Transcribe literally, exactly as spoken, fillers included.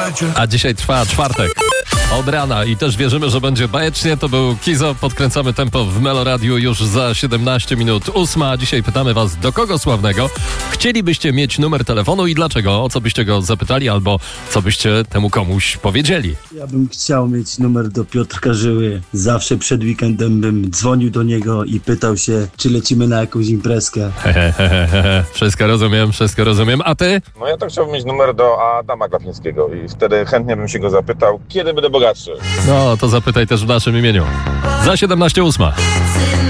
A dzisiaj trwa czwartek. Od rana i też wierzymy, że będzie bajecznie. To był Kizo. Podkręcamy tempo w Meloradiu już za siedemnaście minut ósma. Dzisiaj pytamy was, do kogo sławnego chcielibyście mieć numer telefonu i dlaczego? O co byście go zapytali albo co byście temu komuś powiedzieli? Ja bym chciał mieć numer do Piotrka Żyły. Zawsze przed weekendem bym dzwonił do niego i pytał się, czy lecimy na jakąś imprezkę. Hehehehe. Wszystko rozumiem, wszystko rozumiem. A ty? No ja to chciałbym mieć numer do Adama Glapińskiego i wtedy chętnie bym się go zapytał, kiedy będę bogatszy. No, to zapytaj też w naszym imieniu. Za siedemnaście ósma.